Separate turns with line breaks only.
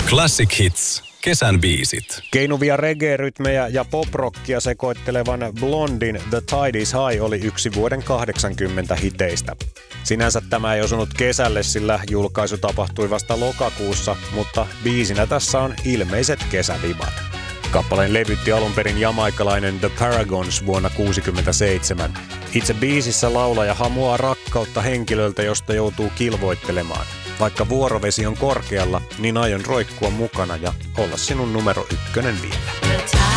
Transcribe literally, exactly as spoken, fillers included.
Classic Hits. Kesän biisit.
Keinuvia reggae-rytmejä ja pop-rockia sekoittelevan Blondin The Tide is High oli yksi vuoden kahdeksankymmentä hiteistä. Sinänsä tämä ei osunut kesälle, sillä julkaisu tapahtui vasta lokakuussa, mutta biisinä tässä on ilmeiset kesävibat. Kappaleen levytti alun perin jamaikalainen The Paragons vuonna tuhatyhdeksänsataakuusikymmentäseitsemän. Itse biisissä laulaja hamuaa rakkautta henkilöltä, josta joutuu kilvoittelemaan. Vaikka vuorovesi on korkealla, niin aion roikkua mukana ja olla sinun numero ykkönen vielä.